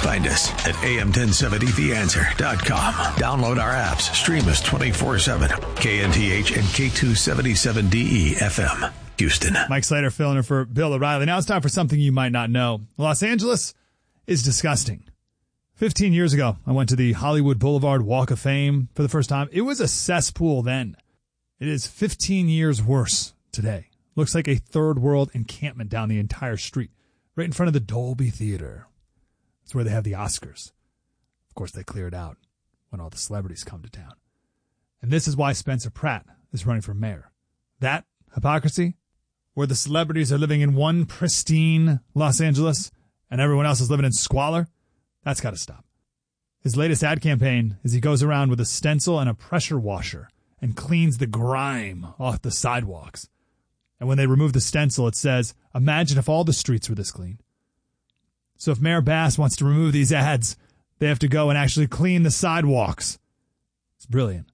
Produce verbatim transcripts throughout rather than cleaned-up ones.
Find us at A M ten seventy the answer dot com. Download our apps. Stream us twenty-four seven. K N T H and K two seventy-seven D E F M. Houston. Mike Slater filling in for Bill O'Reilly. Now it's time for something you might not know. Los Angeles is disgusting. Fifteen years ago, I went to the Hollywood Boulevard Walk of Fame for the first time. It was a cesspool then. It is fifteen years worse today. Looks like a third world encampment down the entire street, right in front of the Dolby Theater. That's where they have the Oscars. Of course, they clear it out when all the celebrities come to town. And this is why Spencer Pratt is running for mayor. That hypocrisy, where the celebrities are living in one pristine Los Angeles and everyone else is living in squalor, that's got to stop. His latest ad campaign is he goes around with a stencil and a pressure washer and cleans the grime off the sidewalks. And when they remove the stencil, it says, "Imagine if all the streets were this clean." So if Mayor Bass wants to remove these ads, they have to go and actually clean the sidewalks. It's brilliant.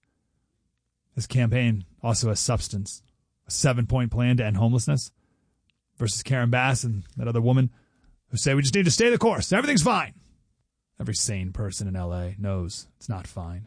His campaign also has substance. A seven-point plan to end homelessness versus Karen Bass and that other woman who say we just need to stay the course. Everything's fine. Every sane person in L A knows it's not fine.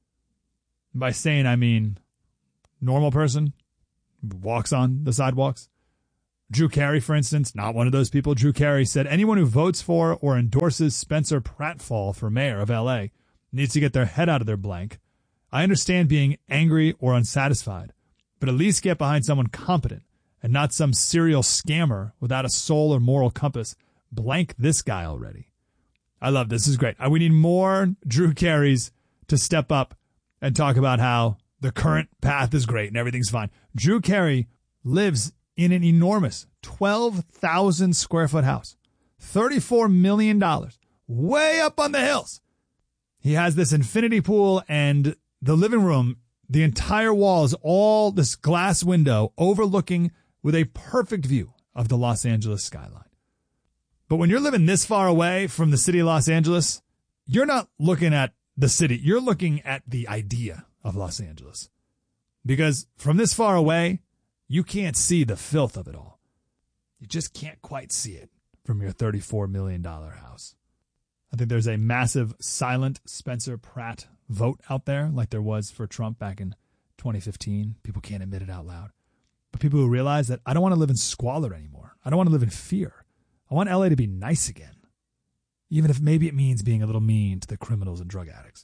And by sane, I mean normal person who walks on the sidewalks. Drew Carey, for instance, not one of those people. Drew Carey said anyone who votes for or endorses Spencer Pratfall for mayor of L A needs to get their head out of their blank. I understand being angry or unsatisfied, but at least get behind someone competent and not some serial scammer without a soul or moral compass. Blank this guy already. I love this. This is great. We need more Drew Careys to step up and talk about how the current path is great and everything's fine. Drew Carey lives in an enormous twelve thousand square foot house, thirty-four million dollars, way up on the hills. He has this infinity pool and the living room, the entire wall is all this glass window overlooking with a perfect view of the Los Angeles skyline. But when you're living this far away from the city of Los Angeles, you're not looking at the city. You're looking at the idea of Los Angeles. Because from this far away, you can't see the filth of it all. You just can't quite see it from your thirty-four million dollars house. I think there's a massive silent Spencer Pratt vote out there like there was for Trump back in twenty fifteen. People can't admit it out loud. But people who realize that I don't want to live in squalor anymore. I don't want to live in fear. I want L A to be nice again. Even if maybe it means being a little mean to the criminals and drug addicts.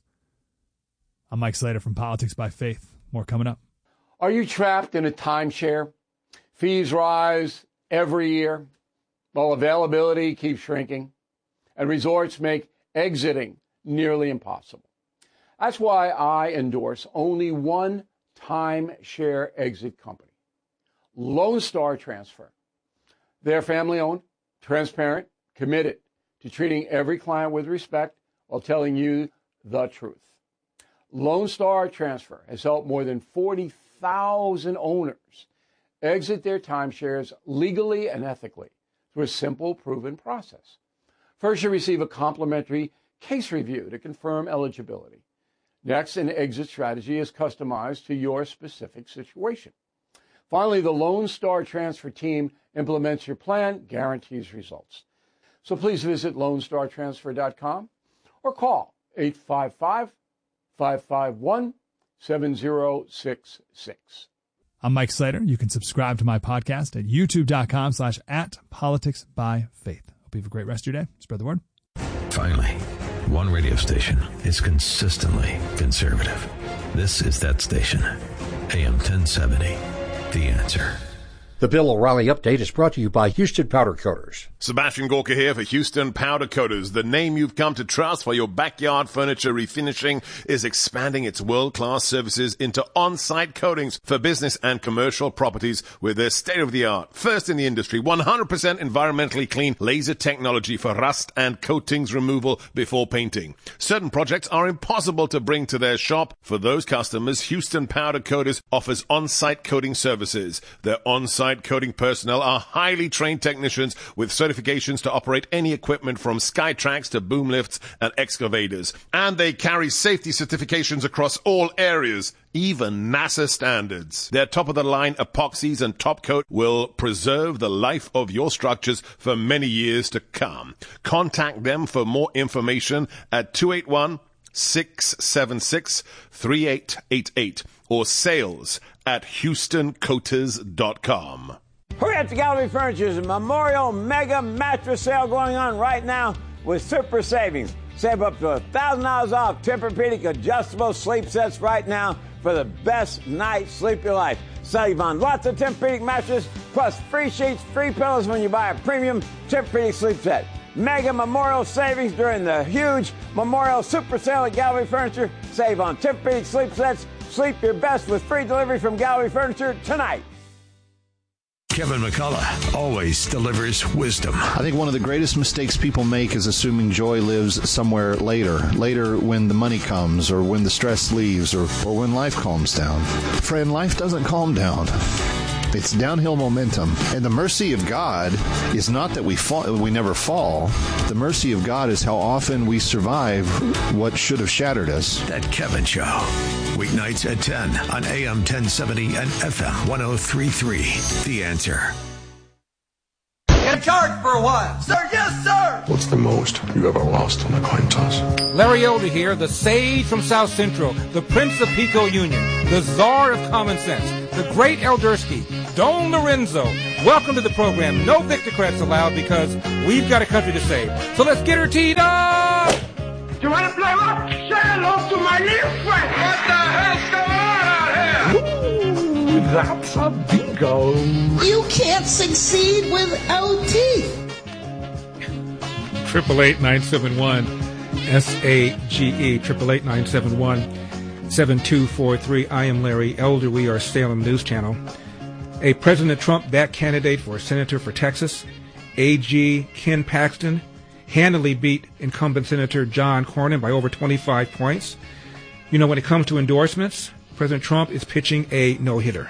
I'm Mike Slater from Politics by Faith. More coming up. Are you trapped in a timeshare? Fees rise every year, while availability keeps shrinking, and resorts make exiting nearly impossible. That's why I endorse only one timeshare exit company, Lone Star Transfer. They're family-owned, transparent, committed to treating every client with respect while telling you the truth. Lone Star Transfer has helped more than forty thousand owners exit their timeshares legally and ethically through a simple, proven process. First, you receive a complimentary case review to confirm eligibility. Next, an exit strategy is customized to your specific situation. Finally, the Lone Star Transfer team implements your plan, guarantees results. So please visit lone star transfer dot com or call eight five five, five five one, seven zero six six. I'm Mike Slater. You can subscribe to my podcast at youtube.com slash at politics by faith. Hope you have a great rest of your day. Spread the word. Finally, one radio station is consistently conservative. This is that station. A M ten seventy, The Answer. The Bill O'Reilly Update is brought to you by Houston Powder Coaters. Sebastian Gorka here for Houston Powder Coaters. The name you've come to trust for your backyard furniture refinishing is expanding its world-class services into on-site coatings for business and commercial properties with their state-of-the-art, first in the industry, one hundred percent environmentally clean laser technology for rust and coatings removal before painting. Certain projects are impossible to bring to their shop. For those customers, Houston Powder Coaters offers on-site coating services. Their on-site on-site coating personnel are highly trained technicians with certifications to operate any equipment from Skytrax to boom lifts and excavators. And they carry safety certifications across all areas, even NASA standards. Their top-of-the-line epoxies and top coat will preserve the life of your structures for many years to come. Contact them for more information at two eight one, six seven six, three eight eight eight or sales at houston coaters dot com. Hurry up to Gallery Furniture's Memorial Mega Mattress Sale going on right now with super savings. Save up to one thousand dollars off Tempur-Pedic adjustable sleep sets right now for the best night's sleep of your life. Save on lots of Tempur-Pedic mattresses, plus free sheets, free pillows when you buy a premium Tempur-Pedic sleep set. Mega Memorial savings during the huge Memorial Super Sale at Gallery Furniture. Save on Tempur-Pedic sleep sets. Sleep your best with free delivery from Gallery Furniture tonight. Kevin McCullough always delivers wisdom. I think one of the greatest mistakes people make is assuming joy lives somewhere later. Later when the money comes, or when the stress leaves, or, or when life calms down. Friend, life doesn't calm down. It's downhill momentum. And the mercy of God is not that we fall, we never fall. The mercy of God is how often we survive what should have shattered us. That Kevin Show. Weeknights at ten on A M ten seventy and F M one oh three point three. The Answer. In charge for a while. Sir, yes, sir. What's the most you ever lost on a coin toss? Larry Elder here, the sage from South Central, the prince of Pico Union, the czar of common sense, the great Eldersky, Don Lorenzo. Welcome to the program. No Victocrats allowed because we've got a country to save. So let's get her teed up! You want to play what? Say hello to my little friend. What the hell's going on out here? Ooh, that's a bingo. You can't succeed without teeth. Triple eight nine seven one S A G E. Triple eight nine seven one seven two four three. I am Larry Elder. We are Salem News Channel. A President Trump-backed candidate for senator for Texas, A G Ken Paxton, handily beat incumbent Senator John Cornyn by over twenty-five points. You know, when it comes to endorsements, President Trump is pitching a no-hitter.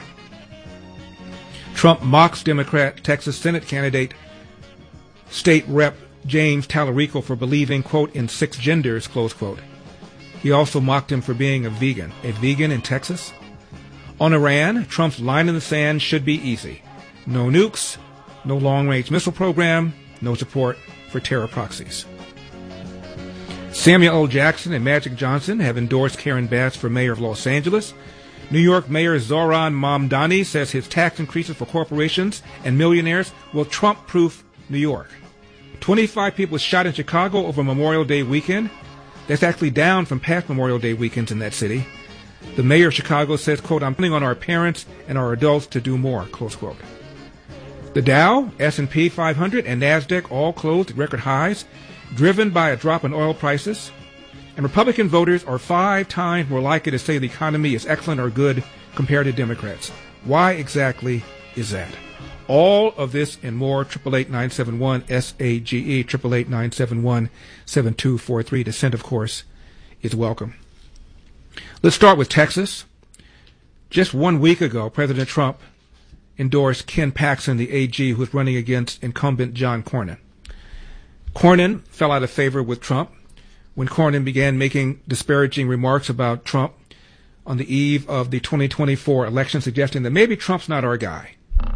Trump mocks Democrat Texas Senate candidate, State Rep James Tallarico for believing, quote, in six genders, close quote. He also mocked him for being a vegan. A vegan in Texas? On Iran, Trump's line in the sand should be easy. No nukes, no long-range missile program, no support for terror proxies. Samuel L. Jackson and Magic Johnson have endorsed Karen Bass for mayor of Los Angeles. New York Mayor Zohran Mamdani says his tax increases for corporations and millionaires will Trump-proof New York. twenty-five people shot in Chicago over Memorial Day weekend. That's actually down from past Memorial Day weekends in that city. The mayor of Chicago says, quote, I'm counting on our parents and our adults to do more, close quote. The Dow, S and P five hundred, and NASDAQ all closed at record highs, driven by a drop in oil prices. And Republican voters are five times more likely to say the economy is excellent or good compared to Democrats. Why exactly is that? All of this and more, triple eight nine seven one S A G E, triple eight nine seven one seven two four three. Dissent, of course, is welcome. Let's start with Texas. Just one week ago, President Trump endorsed Ken Paxton, the A G, who was running against incumbent John Cornyn. Cornyn fell out of favor with Trump when Cornyn began making disparaging remarks about Trump on the eve of the twenty twenty-four election, suggesting that maybe Trump's not our guy.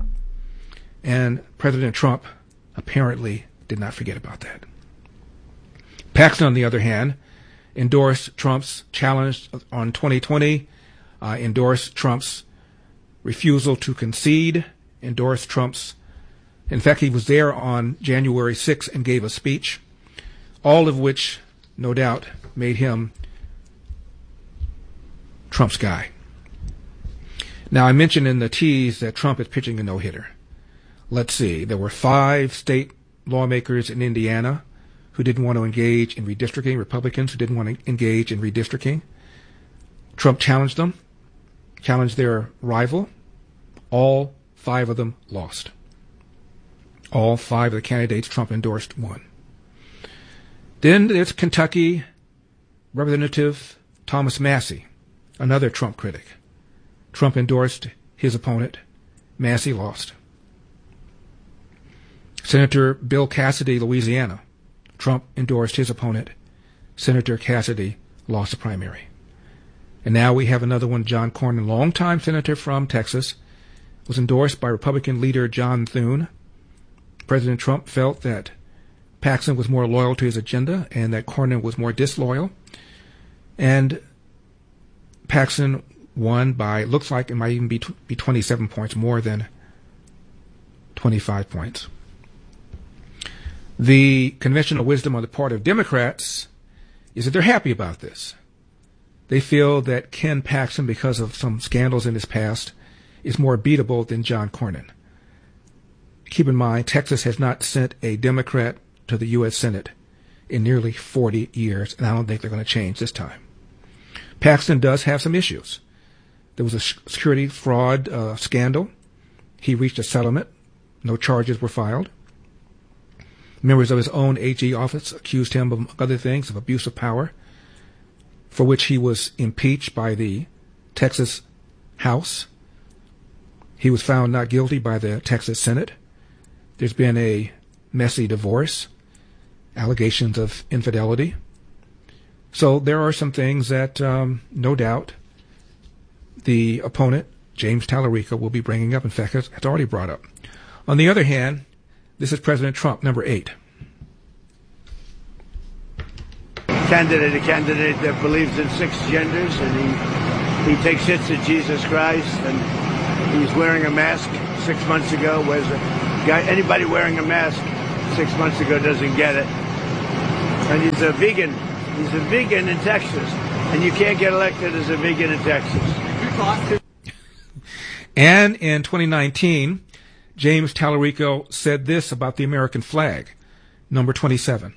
And President Trump apparently did not forget about that. Paxton, on the other hand, endorsed Trump's challenge on twenty twenty, uh, endorsed Trump's refusal to concede, endorsed Trump's, in fact, he was there on January sixth and gave a speech, all of which, no doubt, made him Trump's guy. Now, I mentioned in the tease that Trump is pitching a no-hitter. Let's see. There were five state lawmakers in Indiana who didn't want to engage in redistricting, Republicans who didn't want to engage in redistricting. Trump challenged them, challenged their rival. All five of them lost. All five of the candidates Trump endorsed won. Then there's Kentucky Representative Thomas Massie, another Trump critic. Trump endorsed his opponent. Massie lost. Senator Bill Cassidy, Louisiana. Trump endorsed his opponent. Senator Cassidy lost the primary. And now we have another one, John Cornyn, longtime senator from Texas, was endorsed by Republican leader John Thune. President Trump felt that Paxton was more loyal to his agenda and that Cornyn was more disloyal. And Paxton won by, looks like it might even be, be twenty-seven points, more than twenty-five points. The conventional wisdom on the part of Democrats is that they're happy about this. They feel that Ken Paxton, because of some scandals in his past, is more beatable than John Cornyn. Keep in mind, Texas has not sent a Democrat to the U S Senate in nearly forty years, and I don't think they're going to change this time. Paxton does have some issues. There was a security fraud uh, scandal. He reached a settlement. No charges were filed. Members of his own A G office accused him, among other things, of abuse of power, for which he was impeached by the Texas House. He was found not guilty by the Texas Senate. There's been a messy divorce, allegations of infidelity. So there are some things that, um, no doubt, the opponent, James Tallarico, will be bringing up. In fact, has already brought up. On the other hand, this is President Trump, number eight. Candidate, a candidate that believes in six genders, and he he takes hits at Jesus Christ, and he's wearing a mask six months ago. Whereas a guy, anybody wearing a mask six months ago doesn't get it. And he's a vegan. He's a vegan in Texas, and you can't get elected as a vegan in Texas. And in twenty nineteen, James Tallarico said this about the American flag, number twenty-seven.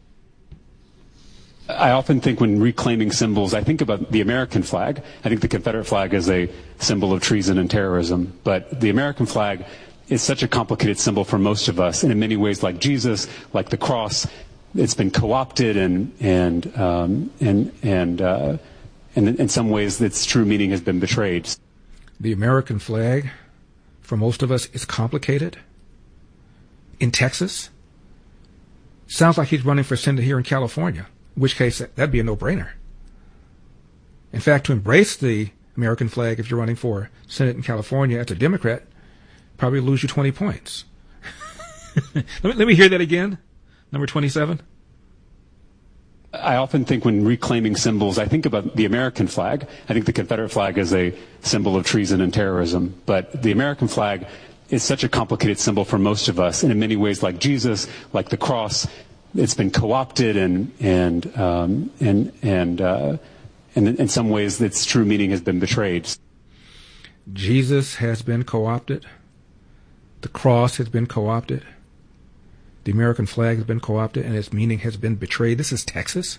I often think when reclaiming symbols, I think about the American flag. I think the Confederate flag is a symbol of treason and terrorism. But the American flag is such a complicated symbol for most of us. And in many ways, like Jesus, like the cross, it's been co-opted and, and, um, and, and, uh, and in some ways its true meaning has been betrayed. The American flag, for most of us, is complicated. In Texas, sounds like he's running for Senate here in California. In which case, that'd be a no-brainer. In fact, to embrace the American flag, if you're running for Senate in California as a Democrat, probably lose you twenty points. let, me, let me hear that again. Number twenty-seven. I often think when reclaiming symbols, I think about the American flag. I think the Confederate flag is a symbol of treason and terrorism. But the American flag is such a complicated symbol for most of us. And in many ways, like Jesus, like the cross, it's been co-opted and and um, and and uh, and in some ways its true meaning has been betrayed. Jesus has been co-opted. The cross has been co-opted. The American flag has been co-opted, and its meaning has been betrayed. This is Texas.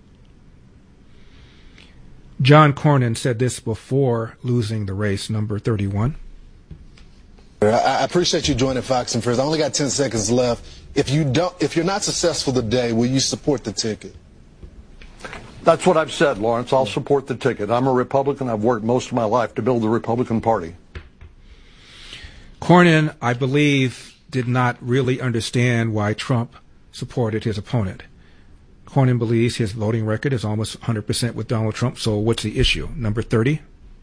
John Cornyn said this before losing the race, number thirty-one. I appreciate you joining Fox and Friends. I only got ten seconds left. If you don't, if you're not successful today, will you support the ticket? That's what I've said, Lawrence. I'll support the ticket. I'm a Republican. I've worked most of my life to build the Republican Party. Cornyn, I believe, did not really understand why Trump supported his opponent. Cornyn believes his voting record is almost one hundred percent with Donald Trump, so what's the issue? Number thirty?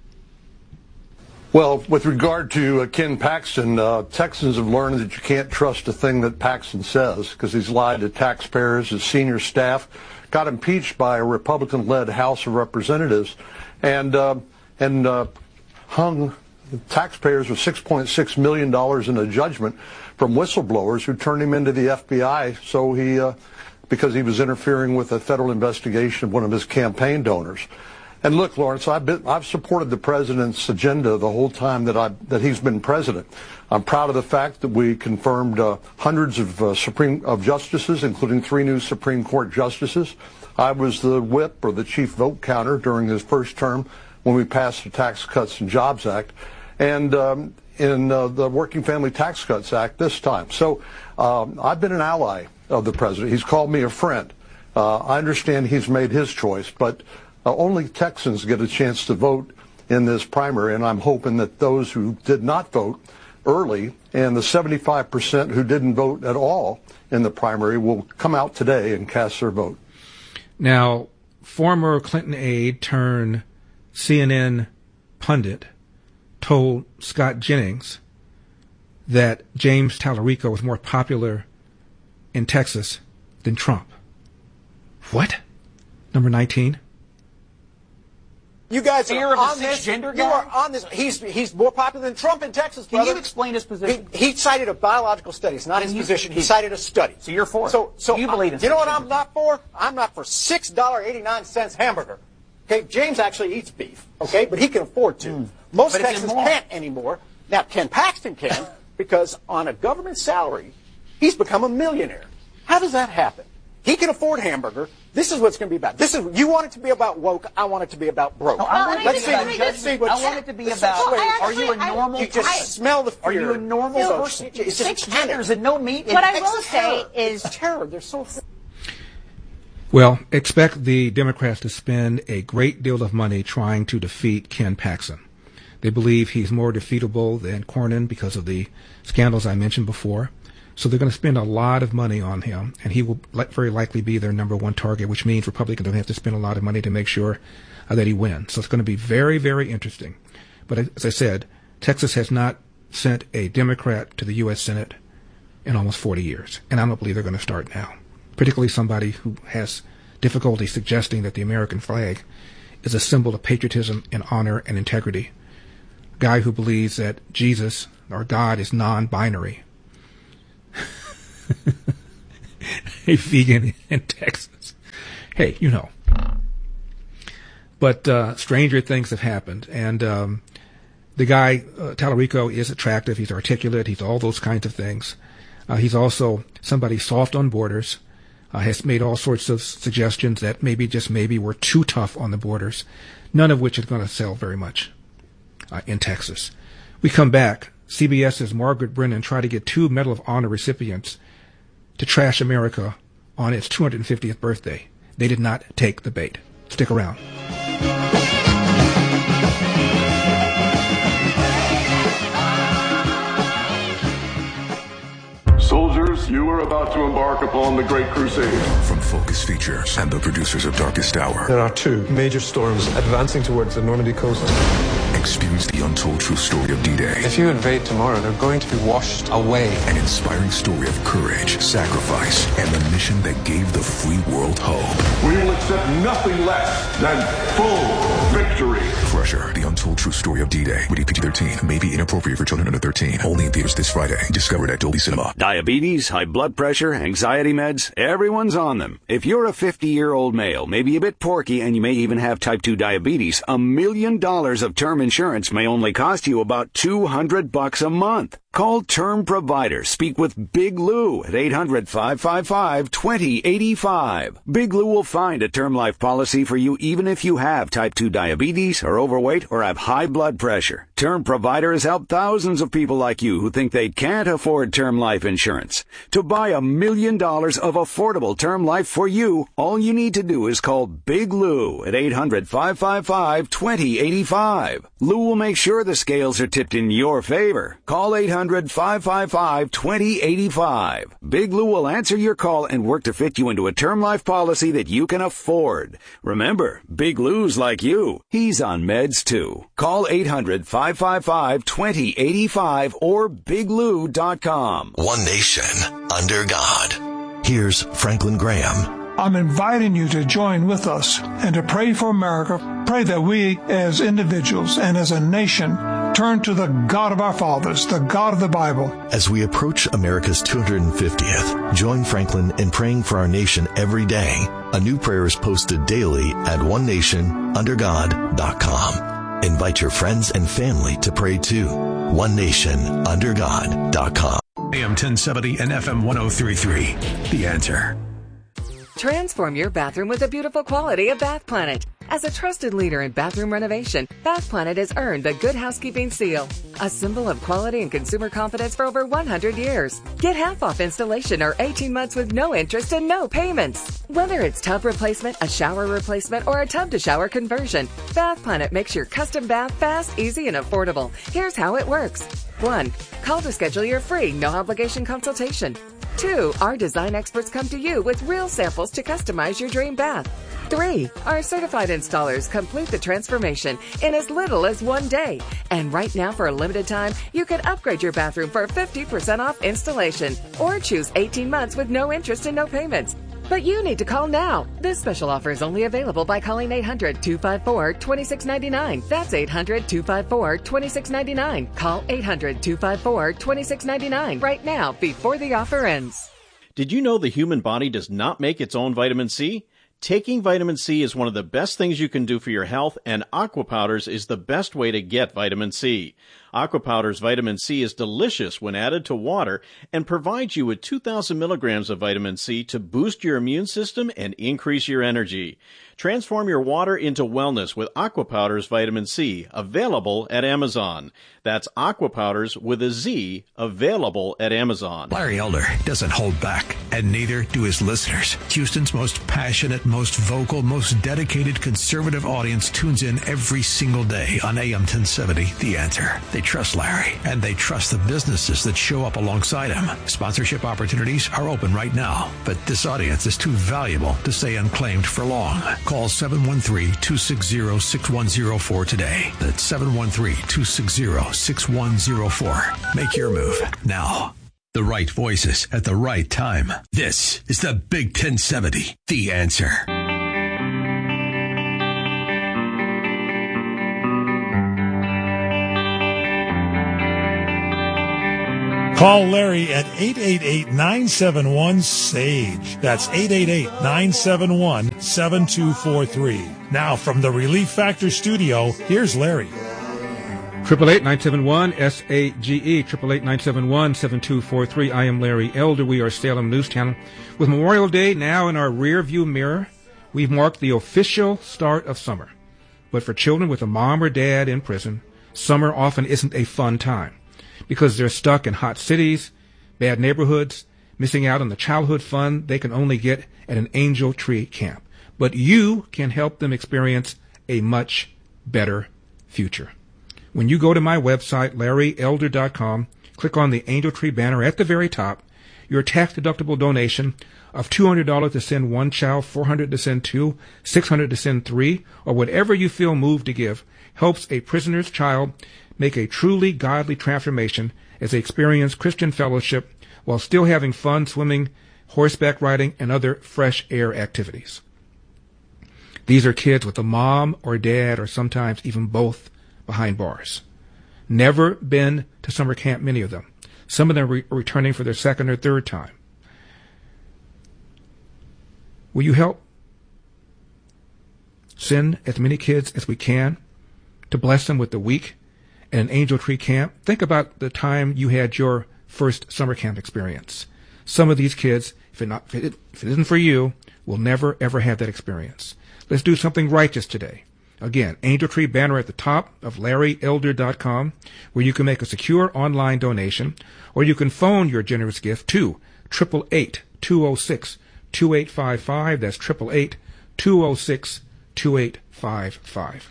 Well, with regard to uh, Ken Paxton, uh, Texans have learned that you can't trust a thing that Paxton says because he's lied to taxpayers. His senior staff got impeached by a Republican-led House of Representatives and uh, and uh, hung taxpayers with six point six million dollars in a judgment from whistleblowers who turned him into the F B I so he uh, because he was interfering with a federal investigation of one of his campaign donors. And look, Lawrence, I've, been, I've supported the president's agenda the whole time that, I, that he's been president. I'm proud of the fact that we confirmed uh, hundreds of uh, Supreme of justices, including three new Supreme Court justices. I was the whip or the chief vote counter during his first term when we passed the Tax Cuts and Jobs Act, and um, in uh, the Working Family Tax Cuts Act this time. So um, I've been an ally of the president. He's called me a friend. Uh, I understand he's made his choice, but Uh, only Texans get a chance to vote in this primary, and I'm hoping that those who did not vote early, and the seventy-five percent who didn't vote at all in the primary will come out today and cast their vote. Now, former Clinton aide turned C N N pundit told Scott Jennings that James Tallarico was more popular in Texas than Trump. What? Number nineteen? You guys Fear are of a on this. cisgender You guy? are on this. He's he's more popular than Trump in Texas. Can brother. you explain his position? He, he cited a biological study. It's not Can his you- position. He, he- cited a study. So you're for it. So so You believe in You know what cisgender. I'm not for? I'm not for six dollars and eighty-nine cents hamburger. Okay, James actually eats beef. Okay, but he can afford to. Mm. Most But it's Texans immoral. can't anymore. Now Ken Paxton can because on a government salary, he's become a millionaire. How does that happen? He can afford hamburger. This is what's going to be about. This is you want it to be about woke. I want it to be about broke. No, I want it to let's be see. about Let's see what. I want it to be let's about, see- well, are you a normal You just person? smell the fear. Are you a normal So, person? It's just Six panic. genders and no meat. What I It's will say terror. is It's terror. They're so. Well, expect the Democrats to spend a great deal of money trying to defeat Ken Paxton. They believe he's more defeatable than Cornyn because of the scandals I mentioned before. So they're going to spend a lot of money on him, and he will li- very likely be their number one target, which means Republicans don't have to spend a lot of money to make sure uh, that he wins. So it's going to be very, very interesting. But as I said, Texas has not sent a Democrat to the U S Senate in almost forty years, and I don't believe they're going to start now, particularly somebody who has difficulty suggesting that the American flag is a symbol of patriotism and honor and integrity. A guy who believes that Jesus, or God, is non-binary. A vegan in Texas. Hey, you know. But uh, stranger things have happened. And um, the guy, uh, Tallarico, is attractive. He's articulate. He's all those kinds of things. Uh, he's also somebody soft on borders. Uh, has made all sorts of suggestions that maybe, just maybe, we're too tough on the borders. None of which is going to sell very much uh, in Texas. We come back. CBS's Margaret Brennan tried to get two Medal of Honor recipients to trash America on its two hundred fiftieth birthday. They did not take the bait. Stick around. Soldiers, you are about to embark upon the Great Crusade. From Focus Features and the producers of Darkest Hour. There are two major storms advancing towards the Normandy coast. Experience the untold true story of D-Day. If you invade tomorrow, they're going to be washed away. An inspiring story of courage, sacrifice, and the mission that gave the free world hope. We will accept nothing less than full victory. Crusher, the untold true story of D-Day. Rated P G thirteen. May be inappropriate for children under thirteen. Only in theaters this Friday. Discovered at Dolby Cinema. Diabetes, high blood pressure, anxiety meds, everyone's on them. If you're a fifty-year-old male, maybe a bit porky, and you may even have type two diabetes, a million dollars of term insurance may only cost you about two hundred bucks a month. Call Term Provider. Speak with Big Lou at eight hundred, five five five, two zero eight five. Big Lou will find a term life policy for you even if you have type two diabetes, are overweight, or have high blood pressure. Term Provider has helped thousands of people like you who think they can't afford term life insurance. To buy a million dollars of affordable term life for you, all you need to do is call Big Lou at eight hundred, five five five, two zero eight five. Lou will make sure the scales are tipped in your favor. Call eight hundred, five five five, two zero eight five. Big Lou will answer your call and work to fit you into a term life policy that you can afford. Remember, Big Lou's like you. He's on meds too. Call eight hundred, five five five, two zero eight five or big lou dot com. One nation under God. Here's Franklin Graham. I'm inviting you to join with us and to pray for America. Pray that we as individuals and as a nation turn to the God of our fathers, the God of the Bible. As we approach America's two hundred fiftieth, join Franklin in praying for our nation every day. A new prayer is posted daily at one nation under god dot com. Invite your friends and family to pray too. one nation under god dot com. A M ten seventy and F M one oh three point three. The Answer. Transform your bathroom with the beautiful quality of Bath Planet. As a trusted leader in bathroom renovation, Bath Planet has earned the Good Housekeeping seal, a symbol of quality and consumer confidence for over one hundred years. Get half off installation or eighteen months with no interest and no payments. Whether it's tub replacement, a shower replacement, or a tub-to-shower conversion, Bath Planet makes your custom bath fast, easy, and affordable. Here's how it works. One, call to schedule your free, no-obligation consultation. Two, our design experts come to you with real samples to customize your dream bath. Three, our certified installers complete the transformation in as little as one day. And right now, for a limited time, you can upgrade your bathroom for fifty percent off installation or choose eighteen months with no interest and no payments. But you need to call now. This special offer is only available by calling eight hundred, two five four, two six nine nine. That's eight hundred, two five four, two six nine nine. Call eight hundred, two five four, two six nine nine right now before the offer ends. Did you know the human body does not make its own vitamin C? Taking vitamin C is one of the best things you can do for your health, and Aqua Powders is the best way to get vitamin C. Aqua Powders vitamin C is delicious when added to water and provides you with two thousand milligrams of vitamin C to boost your immune system and increase your energy. Transform your water into wellness with Aqua Powders vitamin C, available at Amazon. That's Aqua Powders with a Z, available at Amazon. Larry Elder doesn't hold back, and neither do his listeners. Houston's most passionate, most vocal, most dedicated conservative audience tunes in every single day on A M ten seventy, The Answer. They trust Larry, and they trust the businesses that show up alongside him. Sponsorship opportunities are open right now, but this audience is too valuable to stay unclaimed for long. Call seven one three, two six zero, six one zero four today. That's seven one three, two six zero, six one zero four. Make your move now. The right voices at the right time. This is the Big ten seventy, The Answer. Call Larry at eight eight eight, nine seven one, S A G E. That's eight eight eight, nine seven one, seven two four three. Now from the Relief Factor studio, here's Larry. Triple eight nine seven one S A G E, triple eight nine seven one seven two four three. I am Larry Elder. We are Salem News Channel. With Memorial Day now in our rear view mirror, we've marked the official start of summer. But for children with a mom or dad in prison, summer often isn't a fun time because they're stuck in hot cities, bad neighborhoods, missing out on the childhood fun they can only get at an Angel Tree camp. But you can help them experience a much better future. When you go to my website, larry elder dot com, click on the Angel Tree banner at the very top, your tax-deductible donation of two hundred dollars to send one child, four hundred dollars to send two, six hundred dollars to send three, or whatever you feel moved to give, helps a prisoner's child make a truly godly transformation as they experience Christian fellowship while still having fun swimming, horseback riding, and other fresh air activities. These are kids with a mom or dad or sometimes even both behind bars. Never been to summer camp, many of them. Some of them are re- returning for their second or third time. Will you help send as many kids as we can to bless them with the week at an Angel Tree camp? Think about the time you had your first summer camp experience. Some of these kids, if it, not, if it, if it isn't for you, will never, ever have that experience. Let's do something righteous today. Again, Angel Tree banner at the top of larry elder dot com, where you can make a secure online donation, or you can phone your generous gift to eight eight eight, two oh six, two eight five five. That's eight eight eight, two oh six, two eight five five.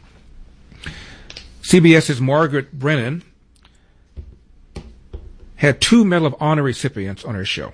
CBS's Margaret Brennan had two Medal of Honor recipients on her show.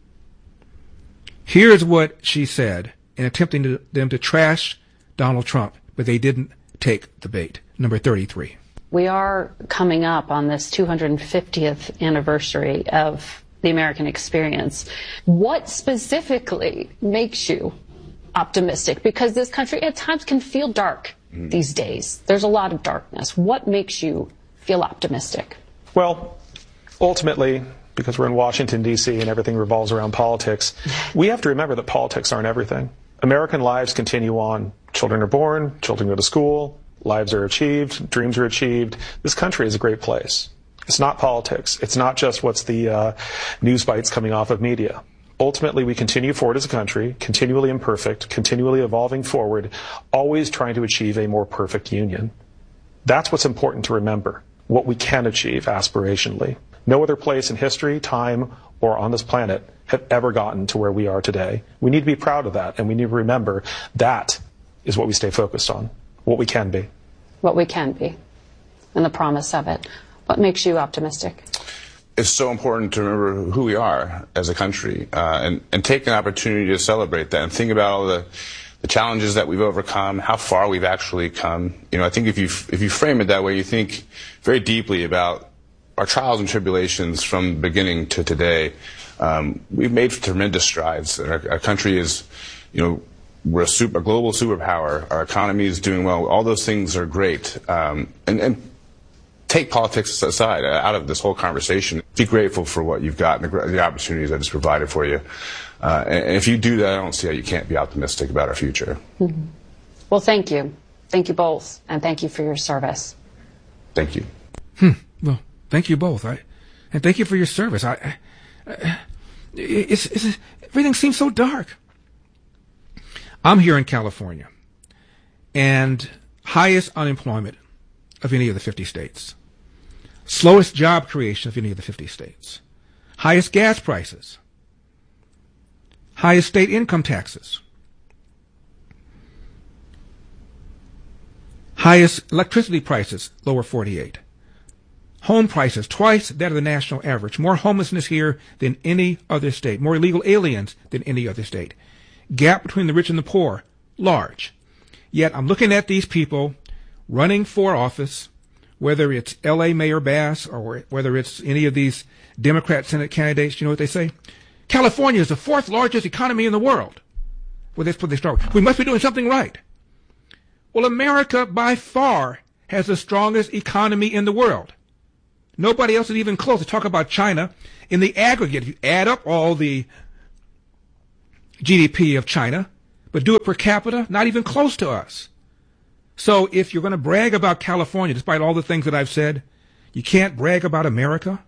Here's what she said in attempting to, them to trash Donald Trump, but they didn't take the bait. Number thirty-three. We are coming up on this two hundred fiftieth anniversary of the American experience. What specifically makes you optimistic? Because this country at times can feel dark mm. these days. There's a lot of darkness. What makes you feel optimistic? Well, ultimately, because we're in Washington, D C and everything revolves around politics, we have to remember that politics aren't everything. American lives continue on. Children are born, children go to school, lives are achieved, dreams are achieved. This country is a great place. It's not politics. It's not just what's the uh, news bites coming off of media. Ultimately, we continue forward as a country, continually imperfect, continually evolving forward, always trying to achieve a more perfect union. That's what's important to remember, what we can achieve aspirationally. No other place in history, time, or on this planet have ever gotten to where we are today. We need to be proud of that, and we need to remember that is what we stay focused on, what we can be. What we can be, and the promise of it. What makes you optimistic? It's so important to remember who we are as a country, uh, and, and take an opportunity to celebrate that and think about all the, the challenges that we've overcome, how far we've actually come. You know, I think if you if you frame it that way, you think very deeply about our trials and tribulations from the beginning to today. Um, we've made tremendous strides. Our, our country is, you know, we're a, super, a global superpower. Our economy is doing well. All those things are great. Um, and, and take politics aside, uh, out of this whole conversation. Be grateful for what you've got and the, the opportunities that it's provided for you. Uh, and, and if you do that, I don't see how you can't be optimistic about our future. Mm-hmm. Well, thank you. Thank you both. And thank you for your service. Thank you. Hmm. Well, thank you both. I, and thank you for your service. I, I it's, it's, everything seems so dark. I'm here in California, and highest unemployment of any of the fifty states. Slowest job creation of any of the fifty states. Highest gas prices. Highest state income taxes. Highest electricity prices, lower forty-eight. Home prices, twice that of the national average. More homelessness here than any other state. More illegal aliens than any other state. Gap between the rich and the poor, large. Yet I'm looking at these people running for office, whether it's L A Mayor Bass or whether it's any of these Democrat Senate candidates. You know what they say? California is the fourth largest economy in the world. Well, that's what they start with. We must be doing something right. Well, America by far has the strongest economy in the world. Nobody else is even close. To talk about China, in the aggregate, if you add up all the G D P of China, but do it per capita, not even close to us. So if you're going to brag about California, despite all the things that I've said, you can't brag about America.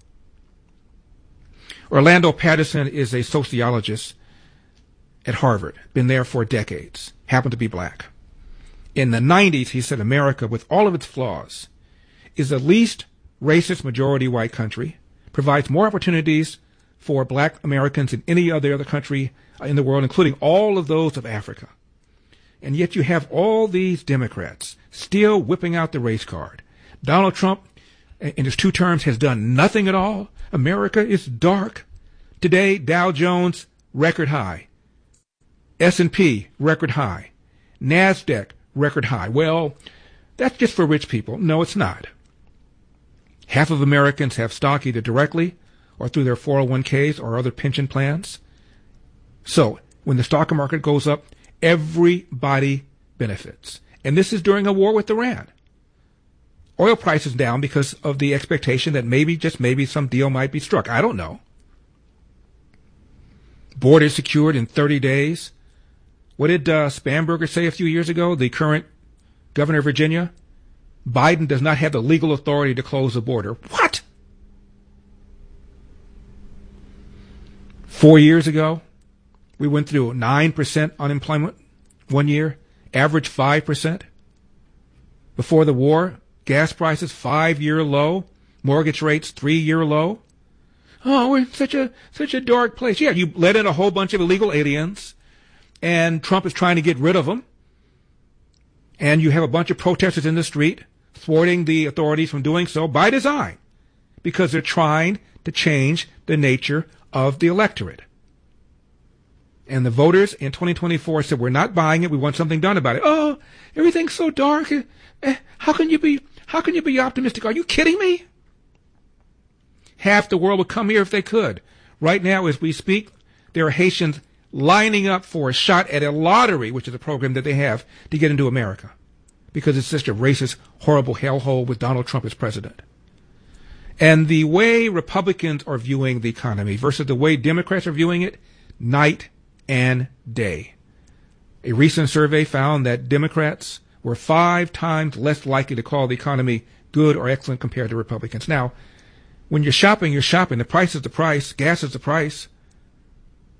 Orlando Patterson is a sociologist at Harvard, been there for decades, happened to be black. In the nineties, he said America, with all of its flaws, is the least racist majority white country, provides more opportunities for black Americans than any other other country in the world, including all of those of Africa. And yet you have all these Democrats still whipping out the race card. Donald Trump, in his two terms, has done nothing at all. America is dark. Today, Dow Jones, record high. S and P, record high. NASDAQ, record high. Well, that's just for rich people. No, it's not. Half of Americans have stock either directly or through their four oh one k's or other pension plans. So, when the stock market goes up, everybody benefits. And this is during a war with Iran. Oil prices down because of the expectation that maybe, just maybe, some deal might be struck. I don't know. Borders secured in thirty days. What did uh, Spanberger say a few years ago, the current governor of Virginia? Biden does not have the legal authority to close the border. What? Four years ago, we went through nine percent unemployment one year, average five percent. Before the war, gas prices five-year low, mortgage rates three-year low. Oh, we're such a such a dark place. Yeah, you let in a whole bunch of illegal aliens, and Trump is trying to get rid of them. And you have a bunch of protesters in the street thwarting the authorities from doing so by design, because they're trying to change the nature of the electorate. And the voters in twenty twenty-four said, we're not buying it. We want something done about it. Oh, everything's so dark. Eh, how can you be, how can you be optimistic? Are you kidding me? Half the world would come here if they could. Right now, as we speak, there are Haitians lining up for a shot at a lottery, which is a program that they have to get into America, because it's such a racist, horrible hellhole with Donald Trump as president. And the way Republicans are viewing the economy versus the way Democrats are viewing it, night and day. A recent survey found that Democrats were five times less likely to call the economy good or excellent compared to Republicans. Now, when you're shopping, you're shopping. The price is the price. Gas is the price.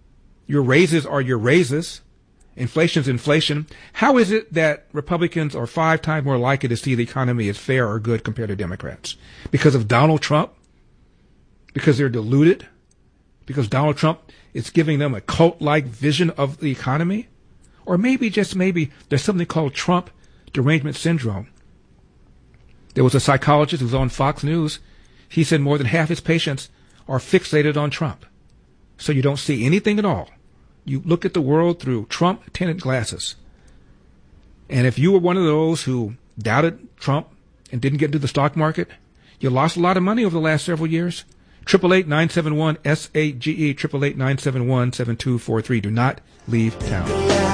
Your raises are your raises. Inflation's inflation. How is it that Republicans are five times more likely to see the economy as fair or good compared to Democrats? Because of Donald Trump? Because they're deluded? Because Donald Trump is giving them a cult-like vision of the economy? Or maybe, just maybe, there's something called Trump derangement syndrome. There was a psychologist who was on Fox News. He said more than half his patients are fixated on Trump. So you don't see anything at all. You look at the world through Trump-tinted glasses. And if you were one of those who doubted Trump and didn't get into the stock market, you lost a lot of money over the last several years. eight eight eight, nine seven one, S A G E, eight eight eight, nine seven one, seven two four three. Do not leave town.